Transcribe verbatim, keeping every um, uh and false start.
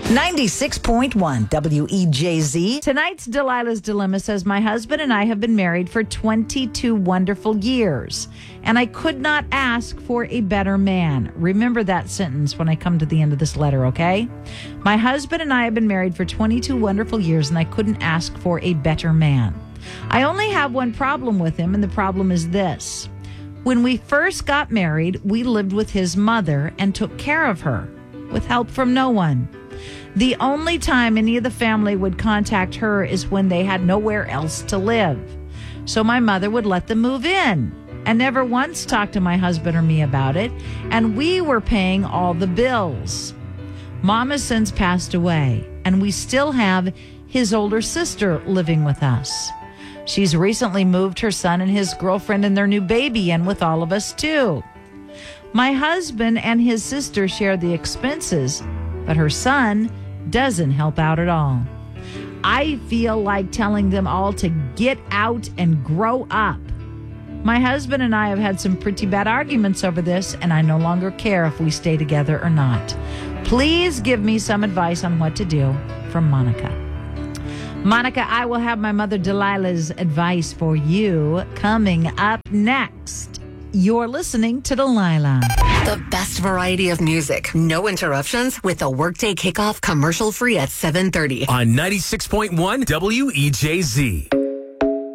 ninety-six point one W E J Z. Tonight's Delilah's Dilemma says, my husband and I have been married for twenty-two wonderful years, and I could not ask for a better man. Remember that sentence when I come to the end of this letter, okay? My husband and I have been married for twenty-two wonderful years, and I couldn't ask for a better man. I only have one problem with him, and the problem is this. When we first got married, we lived with his mother and took care of her with help from no one. The only time any of the family would contact her is when they had nowhere else to live. So my mother would let them move in and never once talked to my husband or me about it, and we were paying all the bills. Mom has since passed away, and we still have his older sister living with us. She's recently moved her son and his girlfriend and their new baby in with all of us too. My husband and his sister share the expenses, but her son doesn't help out at all. I feel like telling them all to get out and grow up. My husband and I have had some pretty bad arguments over this, and I no longer care if we stay together or not. Please give me some advice on what to do. From Monica. Monica, I will have my mother Delilah's advice for you coming up next. You're listening to Delilah. The best variety of music. No interruptions with the Workday Kickoff commercial free at seven thirty. On ninety-six point one W E J Z.